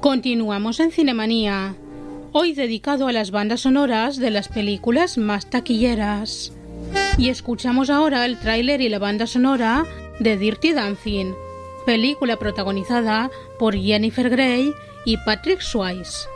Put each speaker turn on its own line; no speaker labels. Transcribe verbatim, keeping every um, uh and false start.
Continuamos en Cinemanía, hoy dedicado a las bandas sonoras de las películas más taquilleras. Y escuchamos ahora el tráiler y la banda sonora de Dirty Dancing, película protagonizada por Jennifer Grey y Patrick Swayze.